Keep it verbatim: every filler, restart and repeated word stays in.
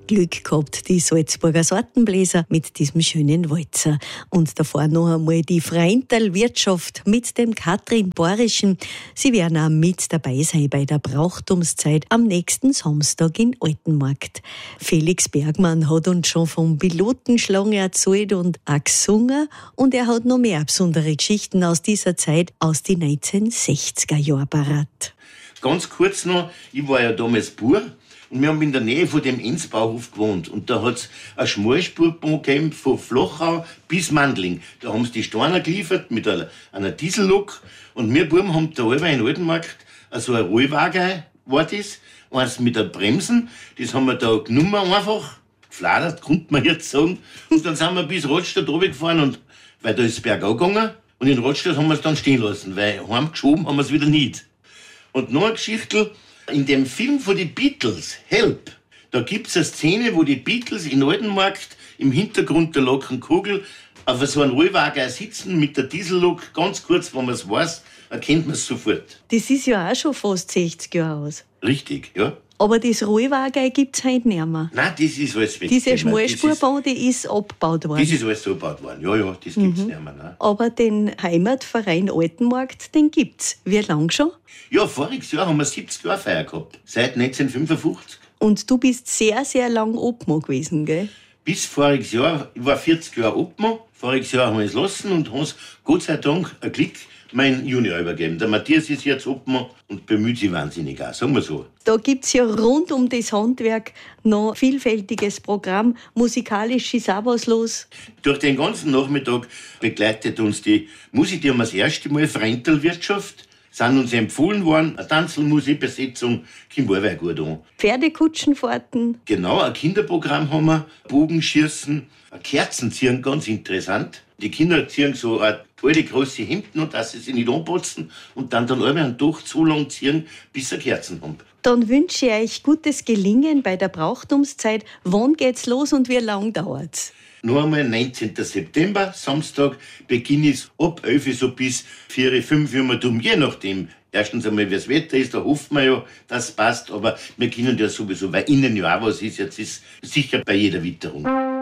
Glück gehabt, die Salzburger Sortenbläser mit diesem schönen Walzer. Und davor noch einmal die Freintal-Wirtschaft mit dem Katrin Borischen. Sie werden auch mit dabei sein bei der Brauchtumszeit am nächsten Samstag in Altenmarkt. Felix Bergmann hat uns schon vom Pilotenschlange erzählt und auch gesungen. Und er hat noch mehr besondere Geschichten aus dieser Zeit, aus den neunzehnhundertsechziger Jahren parat. Ganz kurz noch, ich war ja damals Bauer. Und wir haben in der Nähe von dem Enzbauhof gewohnt. Und da hat es eine Schmalspurbahn gegeben, von Flachau bis Mandling. Da haben sie die Steine geliefert mit einer, einer Diesellok. Und wir Buben haben da halber in Altenmarkt so ein Rollwagen, war das. Eins mit der Bremsen. Das haben wir da genommen einfach. Gefladert, konnte man jetzt sagen. Und dann sind wir bis Radstadt runtergefahren. Und, weil da ist es bergab gegangen. Und in Radstadt haben wir es dann stehen lassen. Weil heimgeschoben haben wir es wieder nicht. Und noch eine Geschichte. In dem Film von den Beatles, Help, da gibt es eine Szene, wo die Beatles in Altenmarkt im Hintergrund der Lockenkugel auf so einem Rollwagen sitzen mit der Diesellok. Ganz kurz, wenn man es weiß, erkennt man es sofort. Das ist ja auch schon fast sechzig Jahre aus. Richtig, ja. Aber das Rollwagen gibt es heute nicht mehr. Nein, das ist alles weg. Diese Schmalspurbahn, die ist abgebaut worden. Das ist alles so abgebaut worden, ja, ja, das gibt es mhm. nicht mehr. Nein. Aber den Heimatverein Altenmarkt, den gibt's. Wie lange schon? Ja, voriges Jahr haben wir siebzig Jahre Feier gehabt. Seit neunzehnhundertfünfundfünfzig. Und du bist sehr, sehr lang Obmann gewesen, gell? Bis voriges Jahr, ich war vierzig Jahre Obmann. Voriges Jahr haben wir es lassen und haben es Gott sei Dank ein Glück mein Junior übergeben. Der Matthias ist jetzt Obmann und bemüht sich wahnsinnig auch, sagen wir so. Da gibt's ja rund um das Handwerk noch vielfältiges Programm. Musikalisch ist auch was los. Durch den ganzen Nachmittag begleitet uns die Musik, die haben wir das erste Mal, Freintal-Wirtschaft, sind uns empfohlen worden, eine Tanzelmusikbesetzung, Kim Warweig gut an. Pferdekutschenfahrten. Genau, ein Kinderprogramm haben wir, Bogenschießen, Kerzen ziehen, ganz interessant. Die Kinder ziehen so alte große Hemden und dass sie sich nicht anputzen und dann dann einmal einen Tag so lang ziehen, bis sie Kerzen haben. Dann wünsche ich euch gutes Gelingen bei der Brauchtumszeit. Wann geht's los und wie lang dauert's? Noch einmal neunzehnten September, Samstag, Beginn ist ab elf so bis vier, fünf Uhr dumm, je nachdem. Erstens einmal, wie das Wetter ist, da hoffen wir ja, dass es passt, aber wir können ja sowieso, weil innen ja auch was ist, jetzt ist sicher bei jeder Witterung.